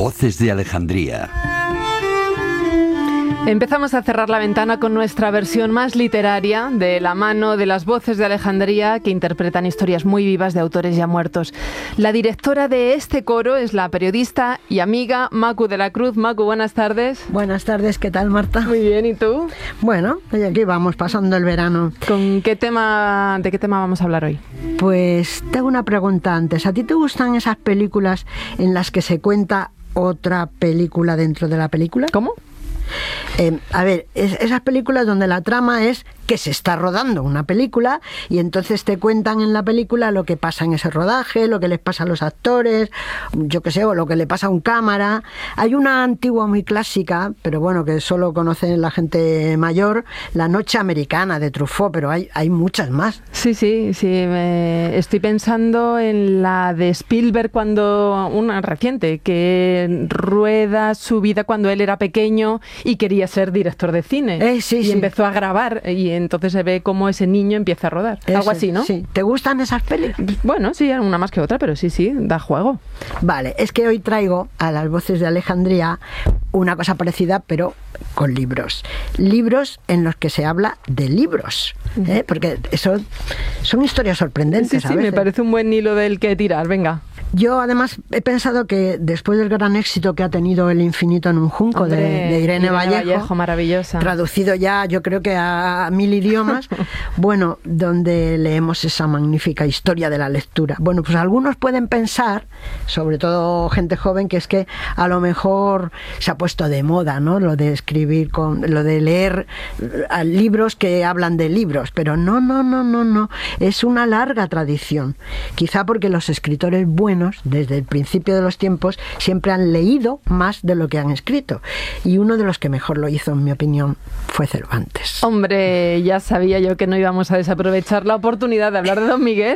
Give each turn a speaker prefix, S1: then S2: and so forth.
S1: Voces de Alejandría.
S2: Empezamos a cerrar la ventana con nuestra versión más literaria, de la mano de las Voces de Alejandría, que interpretan historias muy vivas de autores ya muertos. La directora de este coro es la periodista y amiga Macu de la Cruz. Macu, buenas tardes.
S3: Buenas tardes, ¿qué tal, Marta?
S2: Muy bien, ¿y tú?
S3: Bueno, aquí vamos, pasando el verano.
S2: ¿De qué tema vamos a hablar hoy?
S3: Pues tengo una pregunta antes. ¿A ti te gustan esas películas en las que se cuenta otra película dentro de la película?
S2: ¿Cómo?
S3: Esas películas donde la trama es que se está rodando una película y entonces te cuentan en la película lo que pasa en ese rodaje, lo que les pasa a los actores, yo qué sé, o lo que le pasa a un cámara. Hay una antigua muy clásica, pero bueno, que solo conocen la gente mayor, La Noche Americana de Truffaut, pero hay muchas más.
S2: Sí, estoy pensando en la de Spielberg, una reciente, que rueda su vida cuando él era pequeño y quería ser director de cine. Empezó a grabar y entonces se ve cómo ese niño empieza a rodar. Algo así, ¿no?
S3: Sí. ¿Te gustan esas pelis?
S2: Bueno, sí, una más que otra, pero sí, da juego.
S3: Vale, es que hoy traigo a las Voces de Alejandría una cosa parecida, pero con libros. Libros en los que se habla de libros, porque eso son historias sorprendentes.
S2: Sí, me parece un buen hilo del que tirar, venga.
S3: Yo además he pensado que después del gran éxito que ha tenido El infinito en un junco de Irene Vallejo,
S2: maravillosa,
S3: traducido ya yo creo que a 1000 idiomas, bueno, donde leemos esa magnífica historia de la lectura. Bueno, pues algunos pueden pensar, sobre todo gente joven, que es que a lo mejor se ha puesto de moda, ¿no? Lo de escribir, lo de leer libros que hablan de libros, pero no, es una larga tradición. Quizá porque los escritores buenos desde el principio de los tiempos siempre han leído más de lo que han escrito, y uno de los que mejor lo hizo, en mi opinión, fue Cervantes.
S2: Hombre, ya sabía yo que no íbamos a desaprovechar la oportunidad de hablar de Don Miguel.